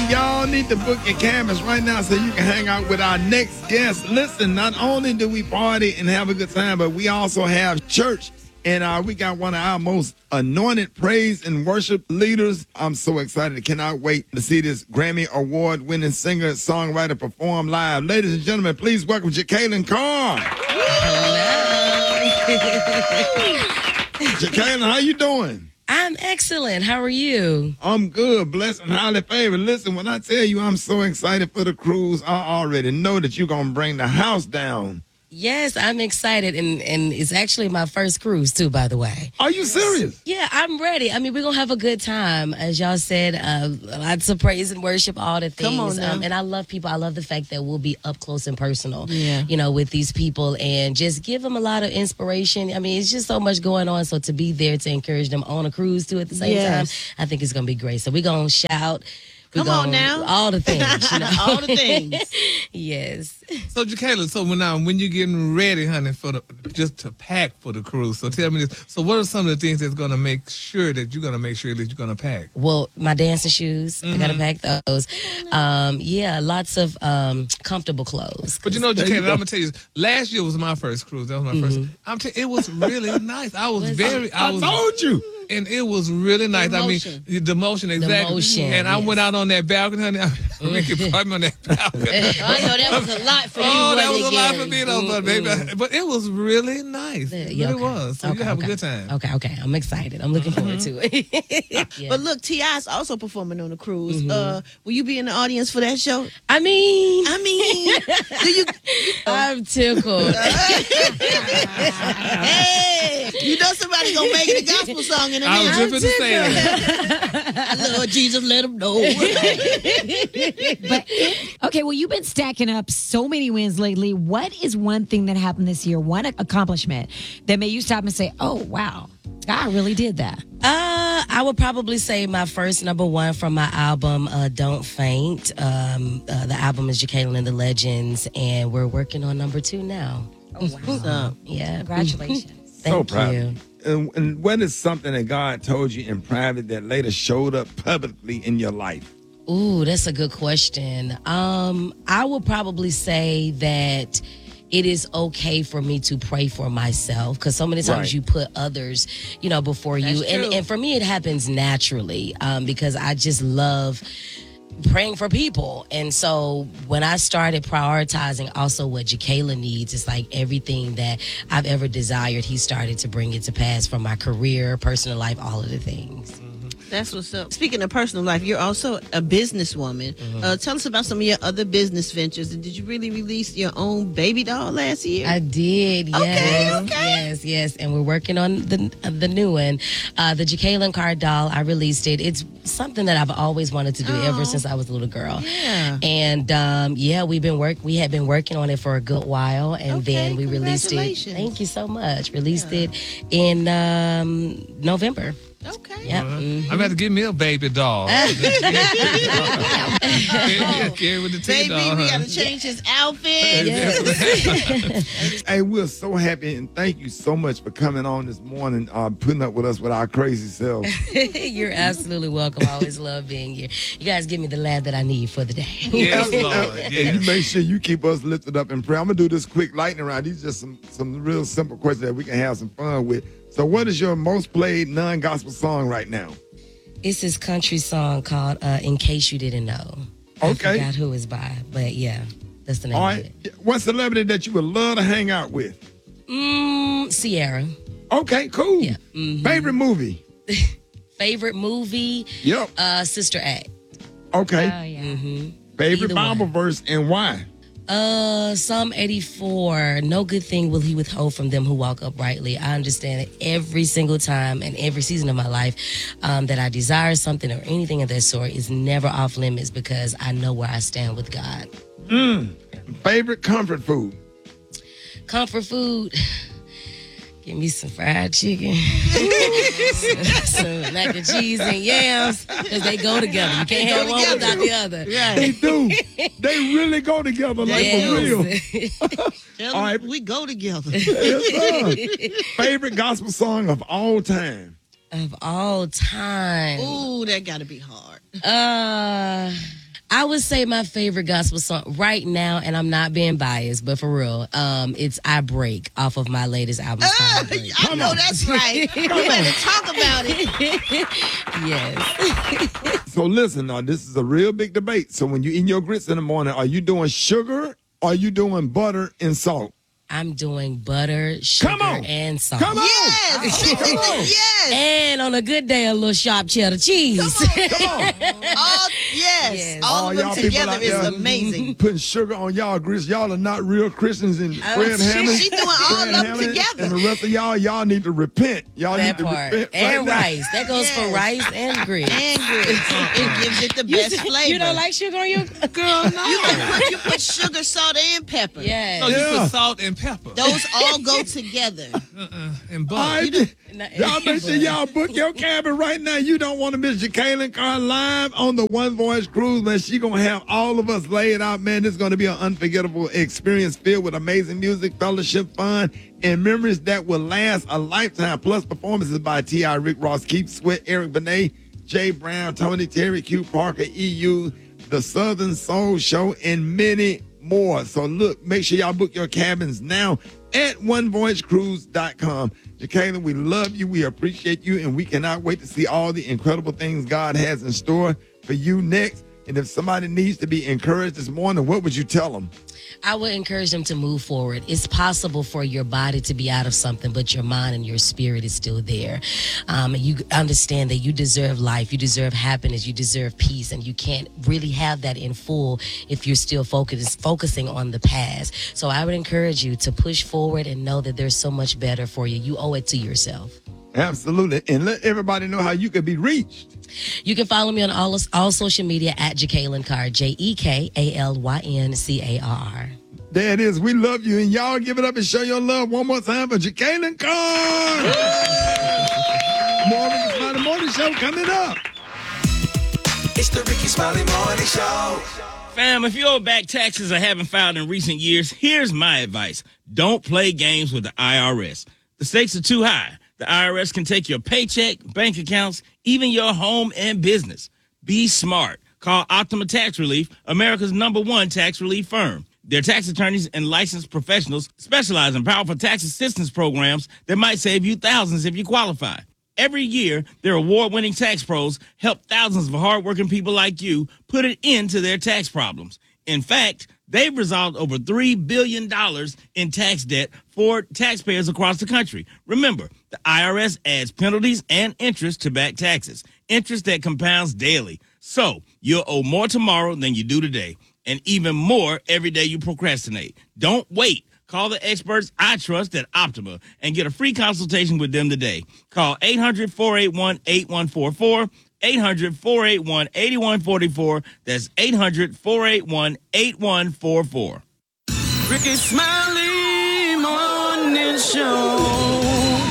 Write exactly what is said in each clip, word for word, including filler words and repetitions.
y'all need to book your cabins right now so you can hang out with our next guest. Listen, not only do we party and have a good time, but we also have church. And uh, we got one of our most anointed praise and worship leaders. I'm so excited. Cannot wait to see this Grammy Award-winning singer, songwriter perform live. Ladies and gentlemen, please welcome Jekalyn Carr. Jekalyn, how you doing? I'm excellent. How are you? I'm good. Blessed and highly favored. Listen, when I tell you I'm so excited for the cruise, I already know that you're going to bring the house down. Yes, I'm excited, and, and it's actually my first cruise, too, by the way. Are you serious? Yeah, I'm ready. I mean, we're going to have a good time. As y'all said, uh, lots of praise and worship, all the things. Come on now. Um, and I love people. I love the fact that we'll be up close and personal, yeah. you know, with these people and just give them a lot of inspiration. I mean, it's just so much going on. So to be there to encourage them on a cruise, too, at the same yes. time, I think it's going to be great. So we're going to shout. Come gonna, on now. All the things, you know. All the things. Yes. So, Jekalyn, so when now when you're getting ready, honey, for the just to pack for the cruise, so tell me this. So, what are some of the things that's going to make sure that you're going to make sure that you're going to pack? Well, my dancing shoes, mm-hmm. I got to pack those. Um, yeah, lots of um, comfortable clothes. But you know, Jekalyn, I'm going to tell you, last year was my first cruise. That was my mm-hmm. first. I'm t- it was really nice. I was very. I, I was, told you. And it was really nice. The I mean, motion. the motion, exactly. The motion, and I yes. went out on that balcony, honey. I mean, pardon me on that balcony. I know that was a lot for you. Oh, that was a lot Gary. for me, though, but, baby, but it was really nice. It Yeah, really okay. was. So okay, you have okay. a good time. Okay, okay. I'm excited. I'm looking forward to it. Yeah. But look, T I's also performing on the cruise. Mm-hmm. Uh, will you be in the audience for that show? I mean, I mean, do you? I'm tickled. Hey, you know somebody gonna make it a gospel song in a I was minute. just going to say that. I love Jesus, let him know. But okay, well, you've been stacking up so many wins lately. What is one thing that happened this year, one accomplishment that made you stop and say, "Oh, wow, God really did that"? Uh, I would probably say my first number one from my album, uh, Don't Faint. Um, uh, the album is Jekalyn and the Legends, and we're working on number two now. Oh, wow. So, yeah. Congratulations. Thank So proud. you. And, and what is something that God told you in private that later showed up publicly in your life? Ooh, that's a good question. Um, I would probably say that it is okay for me to pray for myself, because so many times Right. you put others, you know, before you. That's And, true. and for me, it happens naturally um, because I just love praying for people. And so when I started prioritizing also what Jekalyn needs, it's like everything that I've ever desired, he started to bring it to pass from my career, personal life, all of the things. That's what's up. Speaking of personal life, you're also a businesswoman. Mm-hmm. Uh, tell us about some of your other business ventures. And did you really release your own baby doll last year? I did, yes, Okay, okay. yes, yes, and we're working on the uh, the new one, uh, the Jekalyn Carr doll. I released it. It's something that I've always wanted to do Oh. ever since I was a little girl. Yeah. And um, yeah, we've been work. We had been working on it for a good while, and Okay, then we released it. congratulations. Thank you so much. Released it in um, November. Okay. Yeah. Uh-huh. mhm. I'm about to give me a baby doll. Carry with the T Baby, doll. we huh? got to change his outfit. Hey, we're so happy and thank you so much for coming on this morning, uh, putting up with us with our crazy selves. You're absolutely welcome. I always love being here. You guys give me the laugh that I need for the day. Yes, Lord. And Yes. you make sure you keep us lifted up in prayer. I'm going to do this quick lightning round. These are just some, some real simple questions that we can have some fun with. So what is your most played non-gospel song right now? It's this country song called uh, In Case You Didn't Know. Okay. I forgot who it's by, but yeah, that's the name All of right. it. What celebrity that you would love to hang out with? Mm, Sierra. Okay, cool. Yeah. Mhm. Favorite movie? Favorite movie? Yep. Uh, Sister Act. Okay. Oh, yeah. Mm-hmm. Favorite either Bible one. verse and why? Uh, Psalm eighty-four. No good thing will he withhold from them who walk uprightly. I understand that every single time and every season of my life um, that I desire something or anything of that sort is never off limits because I know where I stand with God. Mm. Favorite comfort food? Comfort food. Give me some fried chicken, some, some mac and cheese and yams, because they go together. You can't have one without the other. They do. They really go together like for real. Tell All them right. we go together. Yes, sir. Favorite gospel song of all time? Of all time. Ooh, that got to be hard. Uh, I would say my favorite gospel song right now, and I'm not being biased, but for real, um, it's "I Break" off of my latest album. Uh, Break. I know that's right. You better talk about it. Yes. So listen, now this is a real big debate. So when you eat your grits in the morning, are you doing sugar or are you doing butter and salt? I'm doing butter, sugar, Come on. and salt. Come on. Yes. Come on. Yes. And on a good day, a little sharp cheddar cheese. Come on. All, yes. Yes. All All of them y'all people together out is there amazing. Putting sugar on y'all grits. Y'all are not real Christians. And Fred she- Hammond, she doing all Fred of them Hammond together. And the rest of y'all, y'all need to repent. Y'all That need to part. repent. And right now. rice. That goes for Yes. rice and grits. And grits. It gives it the You, best flavor. you don't like sugar on your Girl, no. You can put, you put sugar, salt, and pepper. Yes. No, you Yeah. put salt and pepper Those all go together. and butter. All right, y'all make sure y'all book your cabin right now. You don't want to miss Jacqueline Carr live on the One Voice Cruise, man. She gonna have all of us laid out, man. This is gonna be an unforgettable experience filled with amazing music, fellowship, fun, and memories that will last a lifetime. Plus performances by T I, Rick Ross, Keith Sweat, Eric Benet, Jay Brown, Tony Terry, Q Parker, E U, The Southern Soul Show, and many more. So look, make sure y'all book your cabins now at one voice cruise dot com. Jacqueline, we love you. We appreciate you. And we cannot wait to see all the incredible things God has in store for you next. And if somebody needs to be encouraged this morning, what would you tell them? I would encourage them to move forward. It's possible for your body to be out of something, but your mind and your spirit is still there. Um, you understand that you deserve life, you deserve happiness, you deserve peace, and you can't really have that in full if you're still focus, focusing on the past. So I would encourage you to push forward and know that there's so much better for you. You owe it to yourself. Absolutely. And let everybody know how you can be reached. You can follow me on all all social media at Jacqueline Carr, J E K A L Y N C A R R. There it is. We love you. And y'all give it up and show your love one more time for Jacqueline Carr. More of the Smiley Morning Show coming up. It's the Ricky Smiley Morning Show. Fam, if you owe back taxes or haven't filed in recent years, here's my advice. Don't play games with the I R S. The stakes are too high. The I R S can take your paycheck, bank accounts, even your home and business. Be smart. Call Optima Tax Relief, America's number one tax relief firm. Their tax attorneys and licensed professionals specialize in powerful tax assistance programs that might save you thousands if you qualify. Every year, their award-winning tax pros help thousands of hardworking people like you put an end to their tax problems. In fact, they've resolved over three billion dollars in tax debt for taxpayers across the country. Remember, the I R S adds penalties and interest to back taxes, interest that compounds daily. So you'll owe more tomorrow than you do today, and even more every day you procrastinate. Don't wait. Call the experts I trust at Optima and get a free consultation with them today. Call eight hundred, four eight one, eight one four four, eight hundred, four eight one, eight one four four. That's eight hundred, four eight one, eight one four four. Ricky Smiley Morning Show.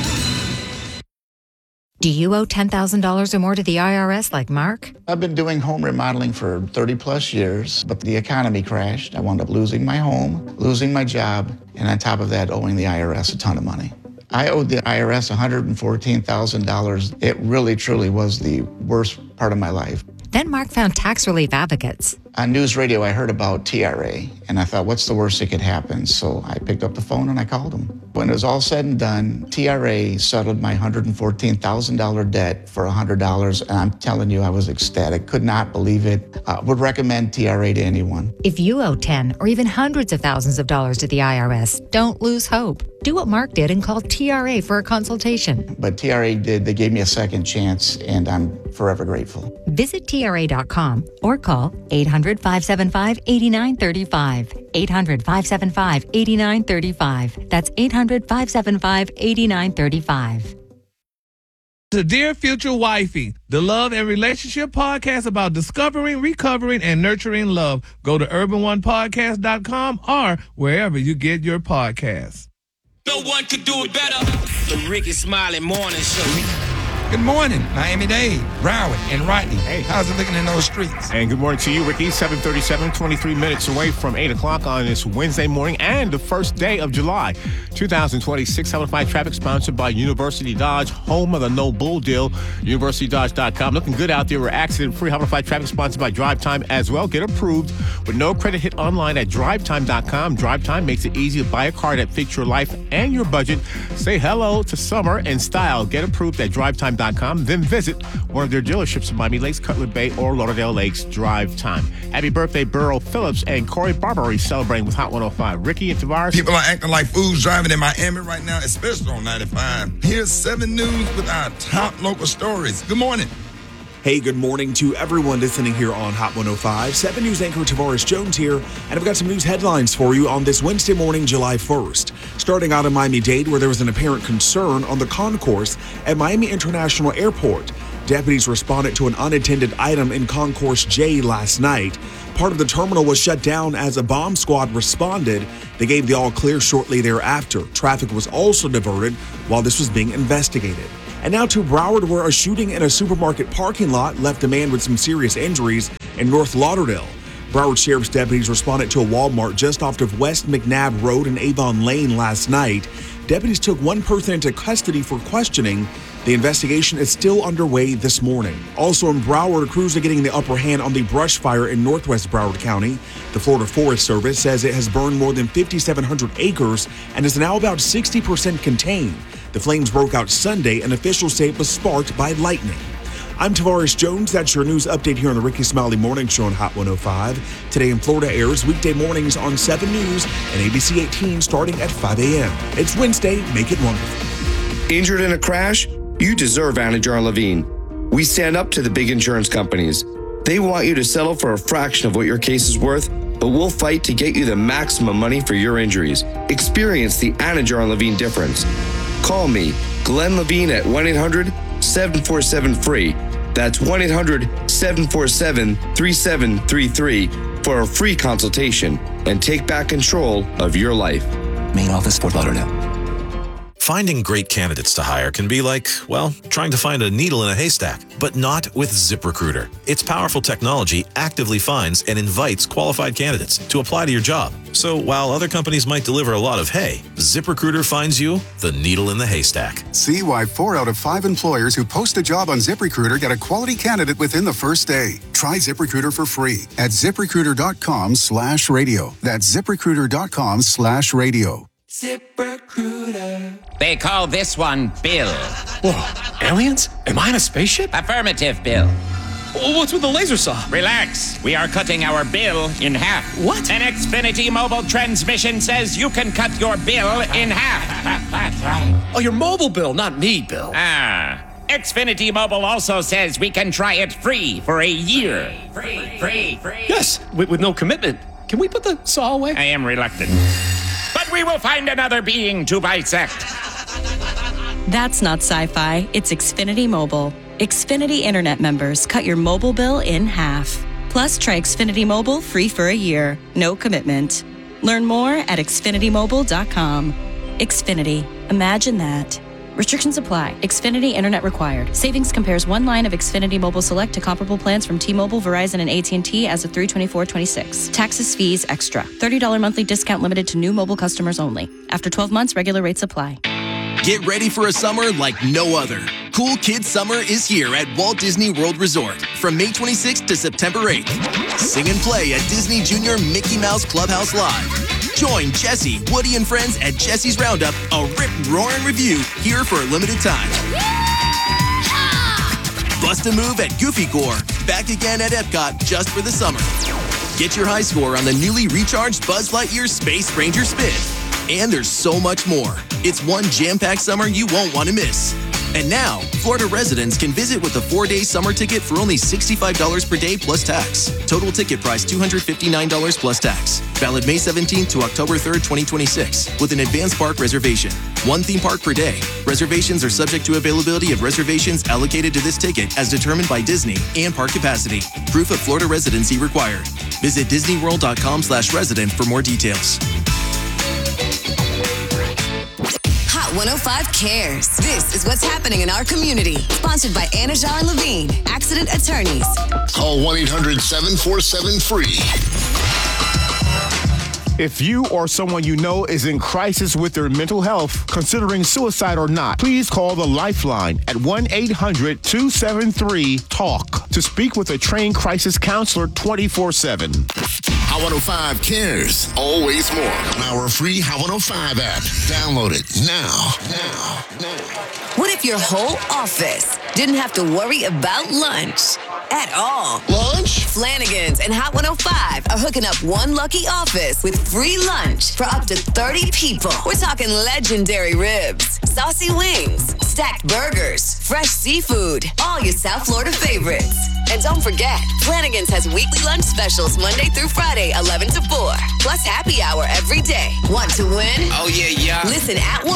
Do you owe ten thousand dollars or more to the I R S like Mark? I've been doing home remodeling for thirty plus years, but the economy crashed. I wound up losing my home, losing my job, and on top of that, owing the I R S a ton of money. I owed the I R S one hundred fourteen thousand dollars. It really, truly was the worst part of my life. Then Mark found Tax Relief Advocates. On news radio, I heard about T R A, and I thought, what's the worst that could happen? So I picked up the phone and I called them. When it was all said and done, T R A settled my one hundred fourteen thousand dollars debt for one hundred dollars, and I'm telling you, I was ecstatic. Could not believe it. Uh, would recommend T R A to anyone. If you owe ten or even hundreds of thousands of dollars to the I R S, don't lose hope. Do what Mark did and call T R A for a consultation. But T R A did, they gave me a second chance, and I'm forever grateful. Visit T R A dot com or call eight hundred, five seven five, eight nine three five. eight hundred, five seven five, eight nine three five. That's eight hundred, five seven five, eight nine three five. The Dear Future Wifey, the love and relationship podcast about discovering, recovering, and nurturing love. Go to urban one podcast dot com or wherever you get your podcasts. No one could do it better. The Ricky Smiley Morning Show. Good morning, Miami-Dade, Broward, and Rodney. Hey, how's it looking in those streets? And good morning to you, Ricky. seven thirty-seven, twenty-three minutes away from eight o'clock on this Wednesday morning and the first day of July, two thousand twenty-six. Hot one oh five traffic sponsored by University Dodge, home of the no bull deal, university dodge dot com. Looking good out there. We're accident-free. Hot one oh five traffic sponsored by Drive Time as well. Get approved with no credit. Hit online at drive time dot com. Drive Time makes it easy to buy a car that fits your life and your budget. Say hello to summer and style. Get approved at drive time dot com. Then visit one of their dealerships in Miami Lakes, Cutler Bay, or Lauderdale Lakes. Drive Time. Happy birthday, Burrow Phillips and Corey Barbary celebrating with Hot one oh five. Ricky and Tavares. People are acting like fools driving in Miami right now, especially on ninety-five. Here's seven News with our top local stories. Good morning. Hey, good morning to everyone listening here on Hot one oh five. seven News anchor Tavares Jones here, and I've got some news headlines for you on this Wednesday morning, July first. Starting out in Miami-Dade, where there was an apparent concern on the concourse at Miami International Airport. Deputies responded to an unattended item in Concourse J last night. Part of the terminal was shut down as a bomb squad responded. They gave the all clear shortly thereafter. Traffic was also diverted while this was being investigated. And now to Broward, where a shooting in a supermarket parking lot left a man with some serious injuries in North Lauderdale. Broward Sheriff's deputies responded to a Walmart just off of West McNabb Road and Avon Lane last night. Deputies took one person into custody for questioning. The investigation is still underway this morning. Also in Broward, crews are getting the upper hand on the brush fire in northwest Broward County. The Florida Forest Service says it has burned more than five thousand seven hundred acres and is now about sixty percent contained. The flames broke out Sunday, and officials say it was sparked by lightning. I'm Tavares Jones. That's your news update here on the Ricky Smiley Morning Show on Hot one oh five. Today in Florida airs weekday mornings on seven News and A B C eighteen starting at five a.m. It's Wednesday. Make it wonderful. Injured in a crash? You deserve Anajar Levine. We stand up to the big insurance companies. They want you to settle for a fraction of what your case is worth, but we'll fight to get you the maximum money for your injuries. Experience the Anajar Levine difference. Call me, Glenn Levine, at one eight hundred seven four seven free. That's one eight hundred seven four seven three seven three three for a free consultation and take back control of your life. Main office, Fort Lauderdale. Finding great candidates to hire can be like, well, trying to find a needle in a haystack, but not with ZipRecruiter. Its powerful technology actively finds and invites qualified candidates to apply to your job. So while other companies might deliver a lot of hay, ZipRecruiter finds you the needle in the haystack. See why four out of five employers who post a job on ZipRecruiter get a quality candidate within the first day. Try ZipRecruiter for free at ZipRecruiter.com slash radio. That's ZipRecruiter.com slash radio. ZipRecruiter. They call this one Bill. Whoa, aliens? Am I in a spaceship? Affirmative, Bill. What's with the laser saw? Relax. We are cutting our bill in half. What? An Xfinity mobile transmission says you can cut your bill in half. Oh, your mobile bill, not me, Bill. Ah. Xfinity Mobile also says we can try it free for a year. Free, free, free. Yes, with, with no commitment. Can we put the saw away? I am reluctant. But we will find another being to bisect. That's not sci-fi. It's Xfinity Mobile. Xfinity Internet members cut your mobile bill in half. Plus, try Xfinity Mobile free for a year. No commitment. Learn more at Xfinity Mobile dot com. Xfinity. Imagine that. Restrictions apply. Xfinity Internet required. Savings compares one line of Xfinity Mobile Select to comparable plans from T-Mobile, Verizon, and A T and T as of three twenty-four twenty-six. Taxes, fees, extra. thirty dollars monthly discount limited to new mobile customers only. After twelve months, regular rates apply. Get ready for a summer like no other. Cool Kids Summer is here at Walt Disney World Resort from May twenty-sixth to September eighth. Sing and play at Disney Junior Mickey Mouse Clubhouse Live. Join Jesse, Woody, and friends at Jesse's Roundup, a rip-roaring review here for a limited time. Bust a move at Goofy Corps, back again at Epcot just for the summer. Get your high score on the newly recharged Buzz Lightyear Space Ranger Spin. And there's so much more. It's one jam-packed summer you won't want to miss. And now, Florida residents can visit with a four-day summer ticket for only sixty-five dollars per day plus tax. Total ticket price two hundred fifty-nine dollars plus tax. Valid May seventeenth to October third, twenty twenty-six, with an advanced park reservation. One theme park per day. Reservations are subject to availability of reservations allocated to this ticket as determined by Disney and park capacity. Proof of Florida residency required. Visit disneyworld.com slash resident for more details. Hot Hot one oh five Cares. This is what's happening in our community. Sponsored by Anajar and Levine, accident attorneys. Call one eight hundred seven four seven free. If you or someone you know is in crisis with their mental health, considering suicide or not, please call the Lifeline at one eight hundred two seven three TALK to speak with a trained crisis counselor twenty-four seven. Hot one oh five Cares. Always more. Our free Hot one oh five app. Download it now. Now. Now. What if your whole office didn't have to worry about lunch at all? Lunch? Flanagan's and Hot one oh five are hooking up one lucky office with free lunch for up to thirty people. We're talking legendary ribs, saucy wings, stacked burgers, fresh seafood, all your South Florida favorites. And don't forget, Flanagan's has weekly lunch specials Monday through Friday, eleven to four. Plus happy hour every day. Want to win? Oh, yeah, yeah. Listen at work